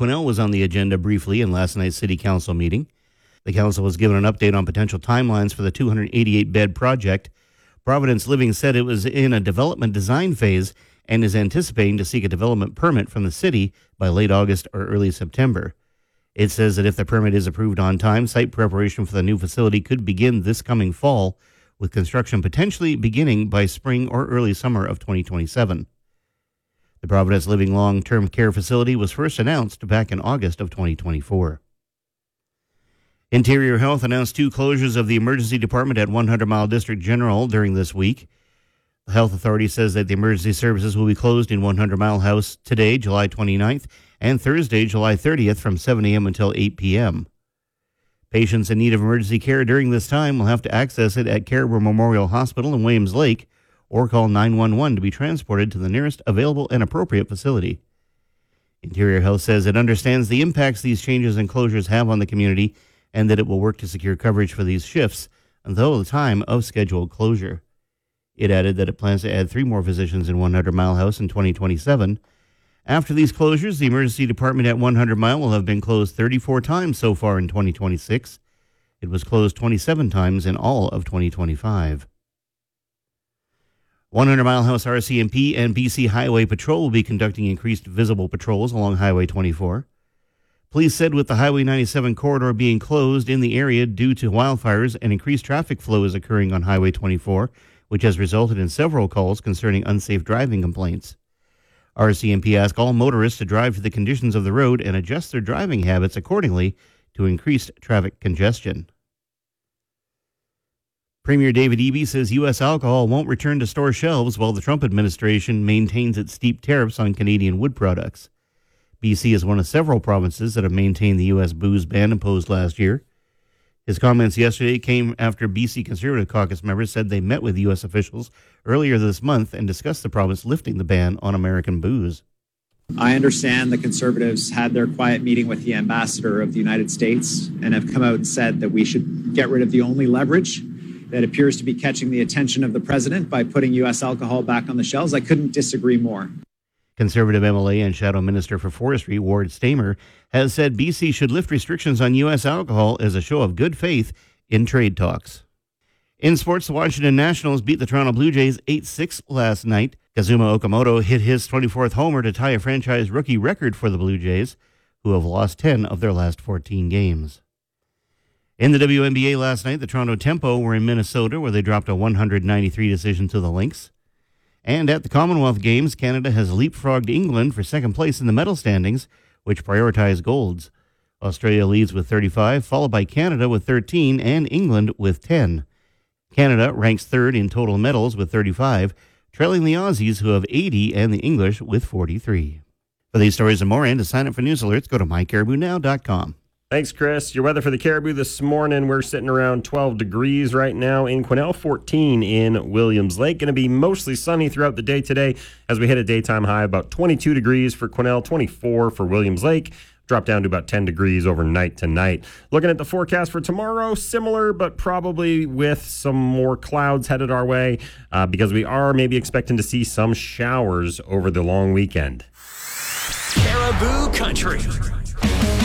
Quesnel was on the agenda briefly in last night's City Council meeting. The council was given an update on potential timelines for the 288-bed project. Providence Living said it was in a development design phase and is anticipating to seek a development permit from the city by late August or early September. It says that if the permit is approved on time, site preparation for the new facility could begin this coming fall, with construction potentially beginning by spring or early summer of 2027. The Providence Living Long-Term Care Facility was first announced back in August of 2024. Interior Health announced 2 closures of the emergency department at 100 Mile District General during this week. The health authority says that the emergency services will be closed in 100 Mile House today, July 29th, and Thursday, July 30th from 7 a.m. until 8 p.m. Patients in need of emergency care during this time will have to access it at Caribou Memorial Hospital in Williams Lake or call 911 to be transported to the nearest available and appropriate facility. Interior Health says it understands the impacts these changes and closures have on the community and that it will work to secure coverage for these shifts until the time of scheduled closure. It added that it plans to add 3 more physicians in 100 Mile House in 2027. After these closures, the emergency department at 100 Mile will have been closed 34 times so far in 2026. It was closed 27 times in all of 2025. 100 Mile House RCMP and BC Highway Patrol will be conducting increased visible patrols along Highway 24. Police said with the Highway 97 corridor being closed in the area due to wildfires, an increased traffic flow is occurring on Highway 24, which has resulted in several calls concerning unsafe driving complaints. RCMP asked all motorists to drive to the conditions of the road and adjust their driving habits accordingly to increased traffic congestion. Premier David Eby says U.S. alcohol won't return to store shelves while the Trump administration maintains its steep tariffs on Canadian wood products. BC is one of several provinces that have maintained the U.S. booze ban imposed last year. His comments yesterday came after BC Conservative Caucus members said they met with U.S. officials earlier this month and discussed the province lifting the ban on American booze. I understand the Conservatives had their quiet meeting with the ambassador of the United States and have come out and said that we should get rid of the only leverage that appears to be catching the attention of the president by putting U.S. alcohol back on the shelves. I couldn't disagree more. Conservative MLA and Shadow Minister for Forestry, Ward Stamer, has said BC should lift restrictions on U.S. alcohol as a show of good faith in trade talks. In sports, the Washington Nationals beat the Toronto Blue Jays 8-6 last night. Kazuma Okamoto hit his 24th homer to tie a franchise rookie record for the Blue Jays, who have lost 10 of their last 14 games. In the WNBA last night, the Toronto Tempo were in Minnesota, where they dropped a 193 decision to the Lynx. And at the Commonwealth Games, Canada has leapfrogged England for second place in the medal standings, which prioritize golds. Australia leads with 35, followed by Canada with 13 and England with 10. Canada ranks third in total medals with 35, trailing the Aussies, who have 80, and the English with 43. For these stories and more, and to sign up for news alerts, go to mycaribounow.com. Thanks, Chris. Your weather for the Caribou this morning, we're sitting around 12 degrees right now in Quesnel, 14 in Williams Lake. Going to be mostly sunny throughout the day today as we hit a daytime high about 22 degrees for Quesnel, 24 for Williams Lake. Drop down to about 10 degrees overnight tonight. Looking at the forecast for tomorrow, similar, but probably with some more clouds headed our way because we are maybe expecting to see some showers over the long weekend. Caribou Country.